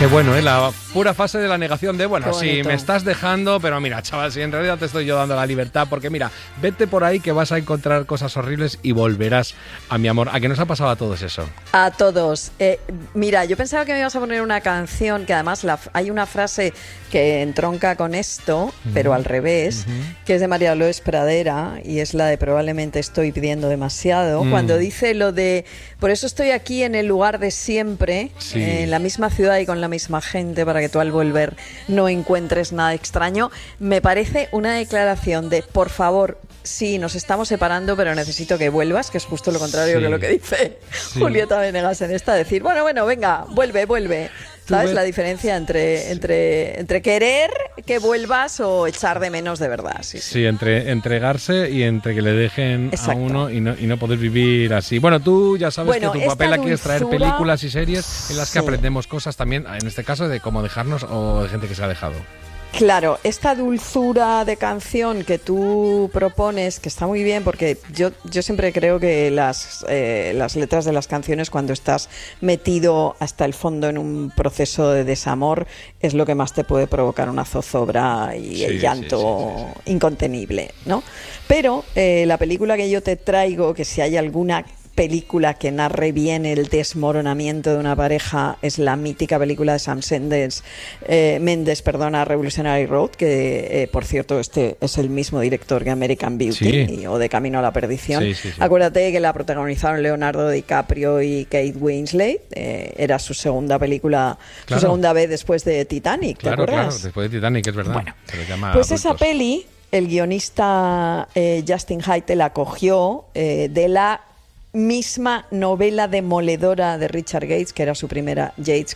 Qué bueno, ¿eh? La pura fase de la negación de, bueno, sí, me estás dejando, pero mira, chaval, si en realidad te estoy yo dando la libertad, porque mira, vete por ahí que vas a encontrar cosas horribles y volverás a mi amor. ¿A qué nos ha pasado a todos eso? A todos. Mira, yo pensaba que me ibas a poner una canción, que además hay una frase que entronca con esto, pero al revés, que es de María Lourdes Pradera, y es la de probablemente estoy pidiendo demasiado, cuando dice lo de, por eso estoy aquí en el lugar de siempre, en la misma ciudad y con la misma gente, para que tú al volver no encuentres nada extraño. Me parece una declaración de, por favor, sí, nos estamos separando, pero necesito que vuelvas, que es justo lo contrario que lo que dice Julieta Venegas en esta, decir, bueno, venga, vuelve. ¿Sabes la diferencia entre querer que vuelvas o echar de menos de verdad? Sí, entre entregarse y entre que le dejen a uno y no poder vivir así. Bueno, tú ya sabes que tu papel aquí es traer películas y series en las que aprendemos cosas también, en este caso, de cómo dejarnos o de gente que se ha dejado. Claro, esta dulzura de canción que tú propones, que está muy bien, porque yo siempre creo que las letras de las canciones, cuando estás metido hasta el fondo en un proceso de desamor, es lo que más te puede provocar una zozobra y el llanto incontenible, ¿no? Pero la película que yo te traigo, que si hay alguna película que narre bien el desmoronamiento de una pareja, es la mítica película de Sam Mendes, Revolutionary Road, que por cierto este es el mismo director que American Beauty o de Camino a la Perdición. Acuérdate que la protagonizaron Leonardo DiCaprio y Kate Winslet, era su segunda película, su segunda vez después de Titanic, ¿te acuerdas? Claro, después de Titanic, es verdad. Bueno, pues esa peli, el guionista Justin Haythe la cogió de la misma novela demoledora de Richard Yates, que era su primera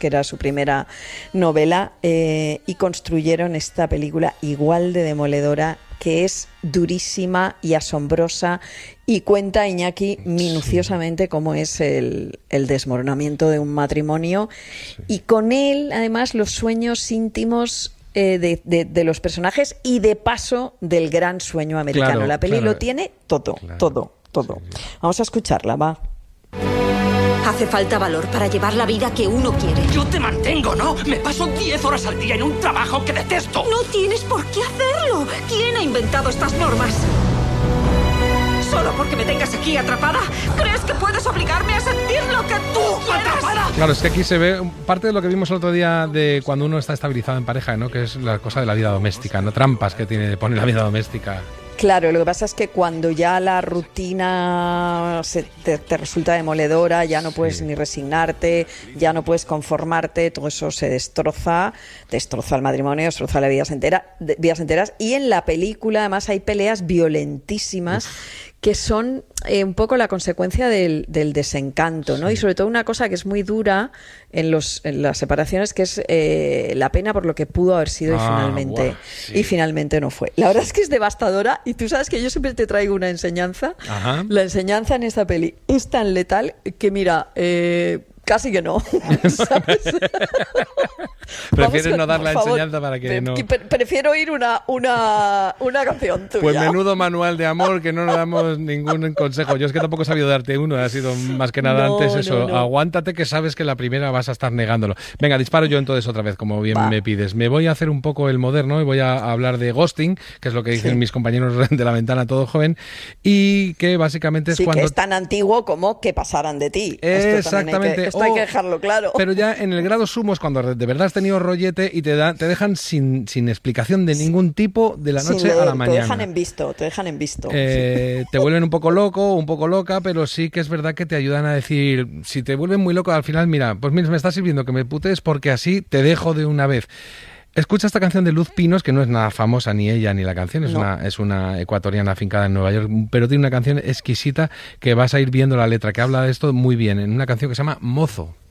novela, y construyeron esta película igual de demoledora, que es durísima y asombrosa, y cuenta, Iñaki, minuciosamente cómo es el desmoronamiento de un matrimonio, y con él, además, los sueños íntimos de los personajes y, de paso, del gran sueño americano. La peli lo tiene todo. Vamos a escucharla, va. Hace falta valor para llevar la vida que uno quiere. Yo te mantengo, ¿no? Me paso 10 horas al día en un trabajo que detesto. No tienes por qué hacerlo. ¿Quién ha inventado estas normas? ¿Solo porque me tengas aquí atrapada? ¿Crees que puedes obligarme a sentir lo que tú atrapada? Claro, es que aquí se ve parte de lo que vimos el otro día de cuando uno está estabilizado en pareja, ¿no? Que es la cosa de la vida doméstica, ¿no? Trampas que pone la vida doméstica. Claro, lo que pasa es que cuando ya la rutina te resulta demoledora, ya no puedes ni resignarte, ya no puedes conformarte, todo eso se destroza el matrimonio, destroza las vidas enteras. Y en la película, además, hay peleas violentísimas que son un poco la consecuencia del desencanto, ¿no? Y sobre todo una cosa que es muy dura en las separaciones, que es la pena por lo que pudo haber sido y finalmente no fue. La verdad es que es devastadora, y tú sabes que yo siempre te traigo una enseñanza. La enseñanza en esta peli es tan letal que, mira, casi que no, ¿sabes? Prefieres no dar la enseñanza para que no... Prefiero oír una canción tuya. Pues menudo manual de amor, que no nos damos ningún consejo. Yo es que tampoco he sabido darte uno, ha sido más que nada antes eso. No. Aguántate, que sabes que la primera vas a estar negándolo. Venga, disparo yo entonces otra vez, como bien me pides. Me voy a hacer un poco el moderno y voy a hablar de ghosting, que es lo que dicen mis compañeros de La Ventana Todo Joven, y que básicamente es cuando... que es tan antiguo como que pasaran de ti. Exactamente. Esto hay que dejarlo claro. Pero ya en el grado sumo es cuando de verdad has tenido rollete y te dejan sin explicación de ningún tipo de la noche a la mañana. Te dejan en visto. Te vuelven un poco loco, un poco loca, pero sí que es verdad que te ayudan a decir, si te vuelven muy loco al final, mira, pues mira, me está sirviendo que me putes porque así te dejo de una vez. Escucha esta canción de Luz Pinos, que no es nada famosa ni ella ni la canción, es una ecuatoriana afincada en Nueva York, pero tiene una canción exquisita que vas a ir viendo la letra, que habla de esto muy bien, en una canción que se llama Mozo.